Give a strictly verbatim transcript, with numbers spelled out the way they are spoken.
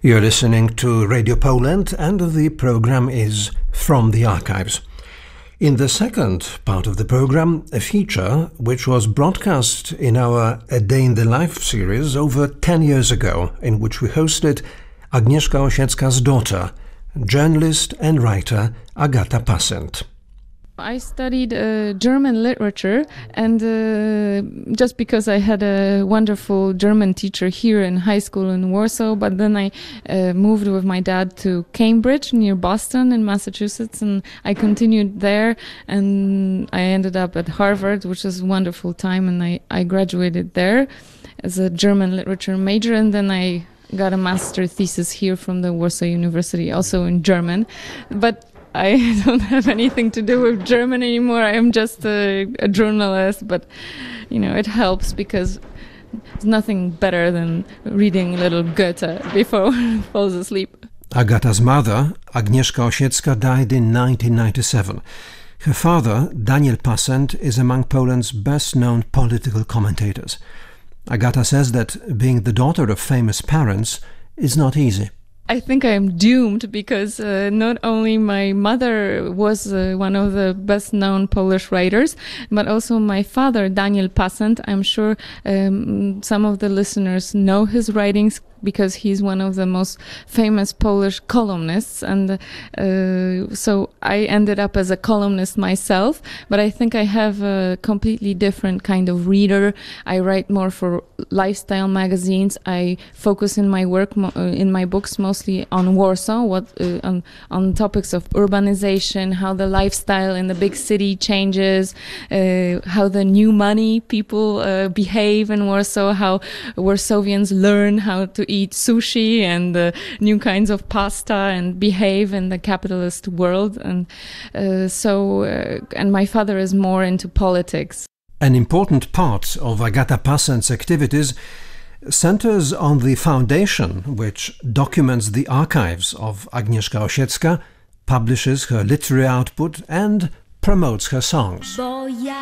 You're listening to Radio Poland, and the program is From the Archives. In the second part of the program, a feature which was broadcast in our A Day in the Life series over ten years ago, in which we hosted Agnieszka Osiecka's daughter, journalist and writer Agata Passent. I studied uh, German literature, and uh, just because I had a wonderful German teacher here in high school in Warsaw, but then I uh, moved with my dad to Cambridge near Boston in Massachusetts, and I continued there, and I ended up at Harvard, which was a wonderful time, and I, I graduated there as a German literature major, and then I got a master thesis here from the Warsaw University, also in German. But I don't have anything to do with German anymore. I am just a, a journalist, but you know, it helps because there's nothing better than reading little Goethe before one falls asleep. Agata's mother, Agnieszka Osiecka, died in nineteen ninety-seven. Her father, Daniel Passent, is among Poland's best-known political commentators. Agata says that being the daughter of famous parents is not easy. I think I am doomed because uh, not only my mother was uh, one of the best-known Polish writers, but also my father, Daniel Passent. I'm sure um, some of the listeners know his writings because he's one of the most famous Polish columnists. And uh, so I ended up as a columnist myself, but I think I have a completely different kind of reader. I write more for lifestyle magazines. I focus in my work, mo- in my books, mostly on Warsaw, what uh, on, on topics of urbanization, how the lifestyle in the big city changes, uh, how the new money people uh, behave in Warsaw, how Warsawians learn how to eat sushi and uh, new kinds of pasta and behave in the capitalist world. And uh, so, uh, and my father is more into politics. An important part of Agata Passent's activities centers on the foundation which documents the archives of Agnieszka Osiecka, publishes her literary output and promotes her songs.